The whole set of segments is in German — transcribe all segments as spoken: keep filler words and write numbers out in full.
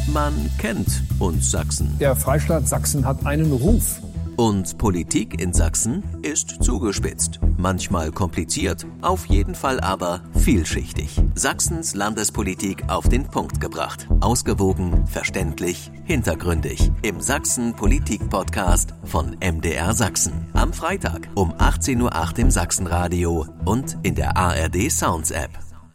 Man kennt uns Sachsen. Der Freistaat Sachsen hat einen Ruf. Und Politik in Sachsen ist zugespitzt. Manchmal kompliziert, auf jeden Fall aber vielschichtig. Sachsens Landespolitik auf den Punkt gebracht. Ausgewogen, verständlich, hintergründig. Im Sachsen-Politik-Podcast von M D R Sachsen. Am Freitag um achtzehn Uhr acht im Sachsenradio und in der A R D Sounds App.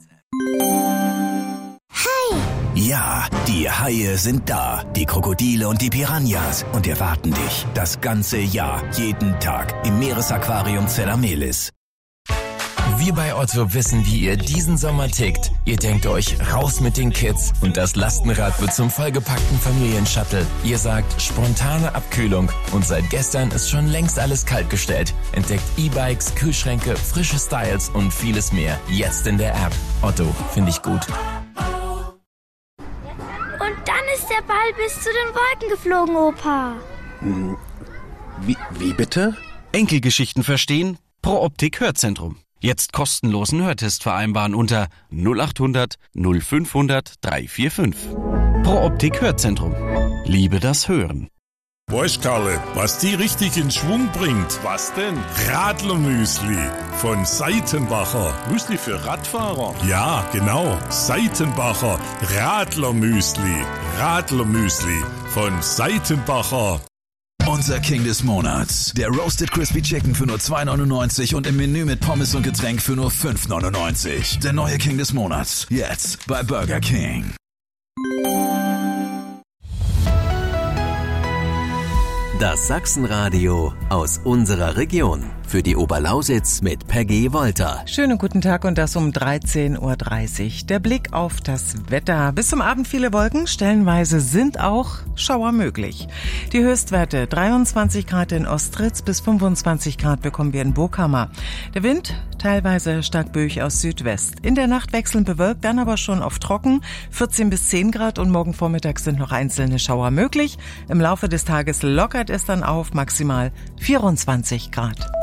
Ja, die Haie sind da, die Krokodile und die Piranhas und erwarten dich das ganze Jahr, jeden Tag im Meeresaquarium Zellamelis. Wir bei Otto wissen, wie ihr diesen Sommer tickt. Ihr denkt euch, raus mit den Kids und das Lastenrad wird zum vollgepackten Familienshuttle. Ihr sagt, spontane Abkühlung und seit gestern ist schon längst alles kaltgestellt. Entdeckt E-Bikes, Kühlschränke, frische Styles und vieles mehr. Jetzt in der App. Otto, finde ich gut. Und dann ist der Ball bis zu den Wolken geflogen, Opa. Hm, wie, wie bitte? Enkelgeschichten verstehen? Pro Optik Hörzentrum. Jetzt kostenlosen Hörtest vereinbaren unter null acht hundert null fünfhundert dreihundertfünfundvierzig. Pro Optik Hörzentrum. Liebe das Hören. Weißt, Karle, was die richtig in Schwung bringt? Was denn? Radlermüsli von Seitenbacher. Müsli für Radfahrer? Ja, genau. Seitenbacher Radlermüsli. Radlermüsli von Seitenbacher. Unser King des Monats. Der Roasted Crispy Chicken für nur zwei neunundneunzig und im Menü mit Pommes und Getränk für nur fünf neunundneunzig. Der neue King des Monats. Jetzt bei Burger King. Das Sachsenradio aus unserer Region. Für die Oberlausitz mit Peggy Wolter. Schönen guten Tag und das um dreizehn Uhr dreißig. Der Blick auf das Wetter. Bis zum Abend viele Wolken, stellenweise sind auch Schauer möglich. Die Höchstwerte dreiundzwanzig Grad in Ostritz bis fünfundzwanzig Grad bekommen wir in Burghammer. Der Wind teilweise stark böig aus Südwest. In der Nacht wechselnd bewölkt, dann aber schon oft trocken. vierzehn bis zehn Grad und morgen Vormittag sind noch einzelne Schauer möglich. Im Laufe des Tages lockert es dann auf maximal vierundzwanzig Grad.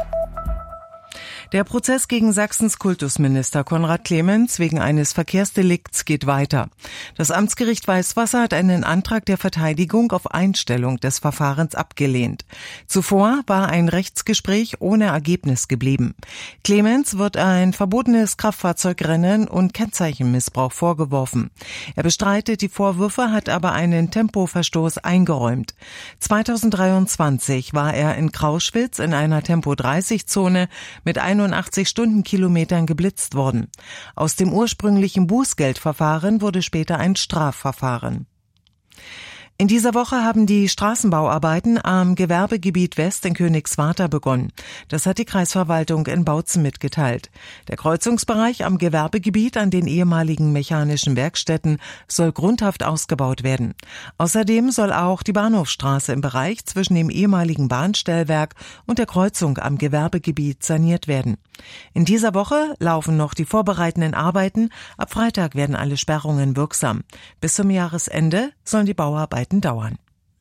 Der Prozess gegen Sachsens Kultusminister Konrad Clemens wegen eines Verkehrsdelikts geht weiter. Das Amtsgericht Weißwasser hat einen Antrag der Verteidigung auf Einstellung des Verfahrens abgelehnt. Zuvor war ein Rechtsgespräch ohne Ergebnis geblieben. Clemens wird ein verbotenes Kraftfahrzeugrennen und Kennzeichenmissbrauch vorgeworfen. Er bestreitet die Vorwürfe, hat aber einen Tempoverstoß eingeräumt. zweitausenddreiundzwanzig war er in Krauschwitz in einer Tempo dreißig Zone mit einundachtzig Stundenkilometern geblitzt worden. Aus dem ursprünglichen Bußgeldverfahren wurde später ein Strafverfahren. In dieser Woche haben die Straßenbauarbeiten am Gewerbegebiet West in Königswarter begonnen. Das hat die Kreisverwaltung in Bautzen mitgeteilt. Der Kreuzungsbereich am Gewerbegebiet an den ehemaligen mechanischen Werkstätten soll grundhaft ausgebaut werden. Außerdem soll auch die Bahnhofstraße im Bereich zwischen dem ehemaligen Bahnstellwerk und der Kreuzung am Gewerbegebiet saniert werden. In dieser Woche laufen noch die vorbereitenden Arbeiten. Ab Freitag werden alle Sperrungen wirksam. Bis zum Jahresende sollen die Bauarbeiten dauern.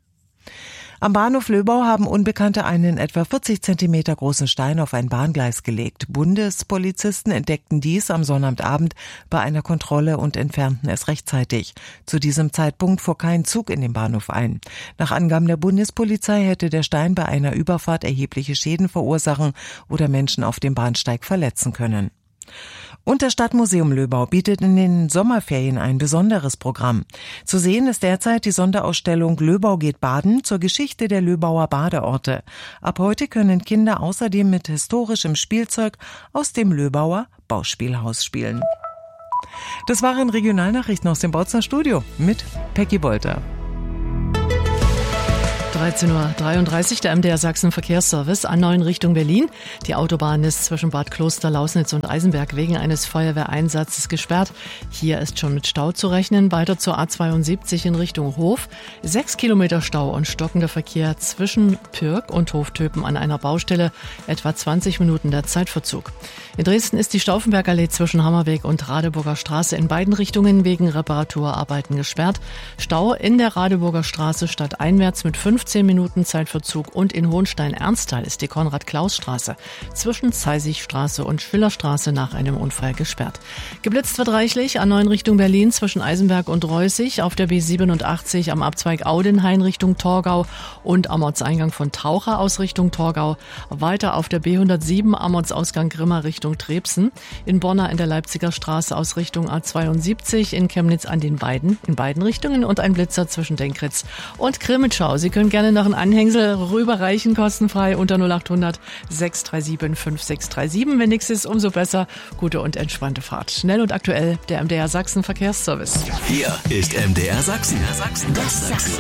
Am Bahnhof Löbau haben Unbekannte einen etwa vierzig Zentimeter großen Stein auf ein Bahngleis gelegt. Bundespolizisten entdeckten dies am Sonnabendabend bei einer Kontrolle und entfernten es rechtzeitig. Zu diesem Zeitpunkt fuhr kein Zug in den Bahnhof ein. Nach Angaben der Bundespolizei hätte der Stein bei einer Überfahrt erhebliche Schäden verursachen oder Menschen auf dem Bahnsteig verletzen können. Und das Stadtmuseum Löbau bietet in den Sommerferien ein besonderes Programm. Zu sehen ist derzeit die Sonderausstellung Löbau geht baden zur Geschichte der Löbauer Badeorte. Ab heute können Kinder außerdem mit historischem Spielzeug aus dem Löbauer Bauspielhaus spielen. Das waren Regionalnachrichten aus dem Bautzer Studio mit Peggy Wolter. dreizehn Uhr dreiunddreißig, der M D R Sachsen Verkehrsservice an neun Richtung Berlin. Die Autobahn ist zwischen Bad Kloster, Lausnitz und Eisenberg wegen eines Feuerwehreinsatzes gesperrt. Hier ist schon mit Stau zu rechnen. Weiter zur A zweiundsiebzig in Richtung Hof. Sechs Kilometer Stau und stockender Verkehr zwischen Pürg und Hoftöpen an einer Baustelle. Etwa zwanzig Minuten der Zeitverzug. In Dresden ist die Stauffenbergallee zwischen Hammerweg und Radeburger Straße in beiden Richtungen wegen Reparaturarbeiten gesperrt. Stau in der Radeburger Straße stadteinwärts mit fünfzig fünfzehn Minuten Zeitverzug und in Hohenstein-Ernsthal ist die Konrad-Klaus-Straße zwischen Zeisigstraße und Schillerstraße nach einem Unfall gesperrt. Geblitzt wird reichlich A neun Richtung Berlin zwischen Eisenberg und Reußig, auf der B siebenundachtzig am Abzweig Audenhain Richtung Torgau und am Ortseingang von Taucher aus Richtung Torgau. Weiter auf der B hundertsieben am Ortsausgang Grimma Richtung Trebsen, in Bonner in der Leipziger Straße aus Richtung A zweiundsiebzig, in Chemnitz an den beiden, in beiden Richtungen und ein Blitzer zwischen Denkritz und Krimitschau. Sie können gerne noch einen Anhängsel rüberreichen, kostenfrei unter null acht hundert sechs drei sieben fünf sechs drei sieben. Wenn nichts ist, umso besser. Gute und entspannte Fahrt. Schnell und aktuell der M D R Sachsen Verkehrsservice. Hier ist M D R Sachsen. Das Sachsen.